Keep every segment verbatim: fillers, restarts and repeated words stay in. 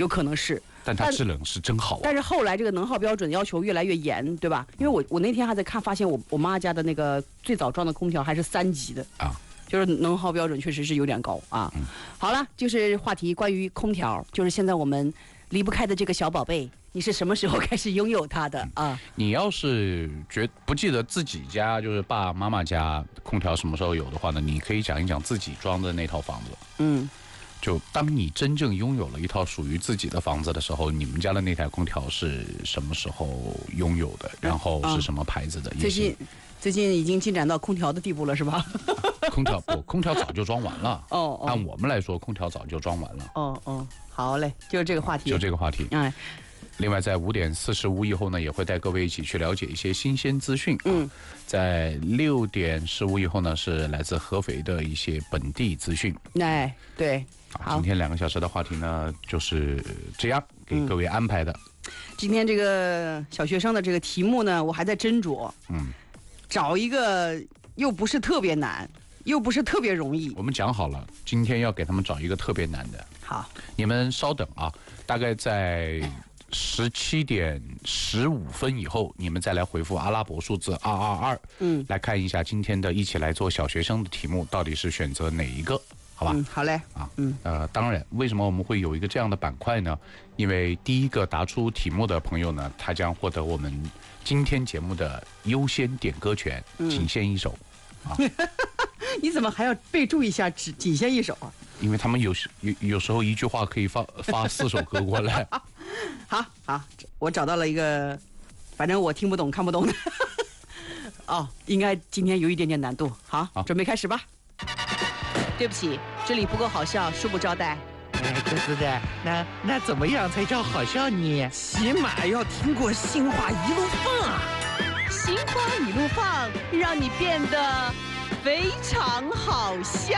有可能是。 但它制冷是真好、啊。 但是后来这个能耗标准要求越来越严，对吧？因为我我那天还在看，发现我我妈家的那个最早装的空调还是三级的啊，就是能耗标准确实是有点高啊。嗯、好了，就是话题关于空调，就是现在我们离不开的这个小宝贝，你是什么时候开始拥有它的啊？ 你要是觉不记得自己家就是爸爸妈妈家空调什么时候有的话呢，你可以讲一讲自己装的那套房子。嗯。就当你真正拥有了一套属于自己的房子的时候，你们家的那台空调是什么时候拥有的？然后是什么牌子的？ 嗯、最近最近已经进展到空调的地步了，是吧？ 空调不，空调早就装完了。哦哦。按我们来说，空调早就装完了。 哦哦，好嘞，就是这个话题。 就这个话题。哎。另外，在五点四十五以后呢，也会带各位一起去了解一些新鲜资讯。嗯，在六点十五以后呢，是来自合肥的一些本地资讯。 哎，对。 好，今天两个小时的话题呢，就是这样给各位安排的。 嗯、今天这个小学生的这个题目呢，我还在斟酌。嗯，找一个又不是特别难，又不是特别容易。 我们讲好了，今天要给他们找一个特别难的。 好， 你们稍等啊，大概在十七点十五分以后，你们再来回复阿拉伯数字二二二，嗯，来看一下今天的一起来做小学生的题目到底是选择哪一个。好吧、 嗯，好嘞啊，嗯，呃，当然，为什么我们会有一个这样的板块呢？因为第一个答出题目的朋友呢，他将获得我们今天节目的优先点歌权，仅限一首。嗯、啊， 你怎么还要备注一下只仅限一首啊？ 因为他们有时有有时候一句话可以发发四首歌过来。 好好，我找到了一个，反正我听不懂看不懂的。哦，应该今天有一点点难度。好，好准备开始吧。对不起，这里不够好笑，恕不招待。 哎，哥斯的，那那怎么样才叫好笑呢？ 起码要听过心花一路放啊！ 心花一路放，让你变得非常好笑。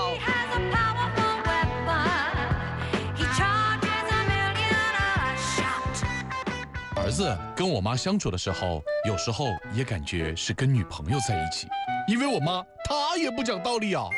儿子跟我妈相处的时候，有时候也感觉是跟女朋友在一起，因为我妈她也不讲道理啊。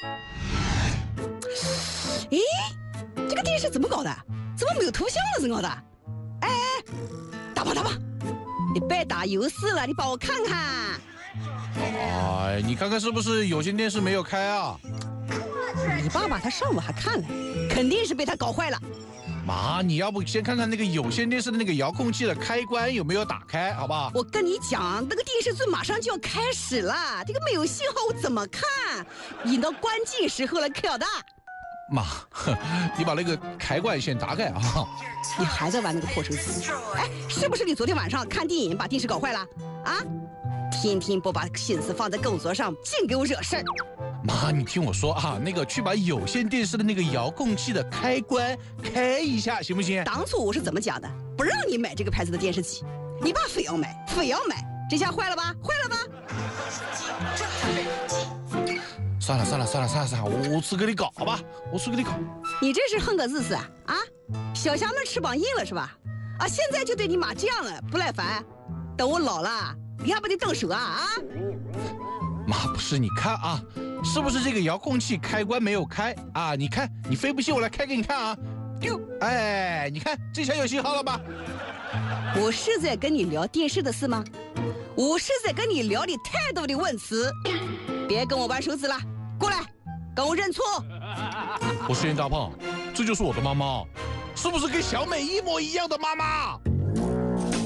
咦，这个电视怎么搞的？怎么没有图像了？是搞的？哎，打吧打吧，你别打游戏了，你帮我看看。 哎，你看看是不是有线电视没有开啊？ 你爸爸他上午还看了，肯定是被他搞坏了。 妈，你要不先看看那个有线电视的那个遥控器的开关有没有打开，好不好？ 我跟你讲，那个电视剧马上就要开始了，这个没有信号我怎么看？引到关键时候了，可的。 妈，你把那个开关先打开啊！ 你还在玩那个破手机？哎，是不是你昨天晚上看电影把电视搞坏了？啊？天天不把心思放在工作上，净给我惹事儿。 妈，你听我说啊，那个去把有线电视的那个遥控器的开关开一下，行不行？ 当初我是怎么讲的？不让你买这个牌子的电视机，你爸非要买，非要买，这下坏了吧？坏了吧？ 算了算了算了算了算了，我我去给你搞吧，我去给你搞。 你这是横个日子啊啊！小侠们翅膀硬了是吧？啊，现在就对你妈这样了，不耐烦。等我老了，你还不得动手啊啊！ 妈，不是，你看啊，是不是这个遥控器开关没有开啊？你看，你非不信我来开给你看啊！丢，哎，你看这下有信号了吧？ 我是在跟你聊电视的事吗？我是在跟你聊你态度的问题，别跟我玩手指了，过来，跟我认错。 我是严大胖，这就是我的妈妈，是不是跟小美一模一样的妈妈？